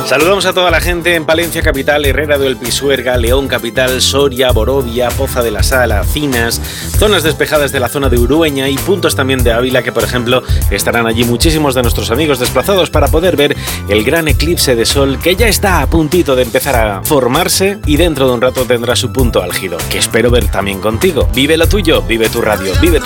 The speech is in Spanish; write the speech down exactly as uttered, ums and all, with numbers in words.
Saludamos a toda la gente en Palencia Capital, Herrera del Pisuerga, León Capital, Soria, Borovia, Poza de la Sala, Cinas, zonas despejadas de la zona de Urueña y puntos también de Ávila que, por ejemplo, estarán allí muchísimos de nuestros amigos desplazados para poder ver el gran eclipse de sol que ya está a puntito de empezar a formarse y dentro de un rato tendrá su punto álgido, que espero ver también contigo. Vive lo tuyo, vive tu radio, vive tu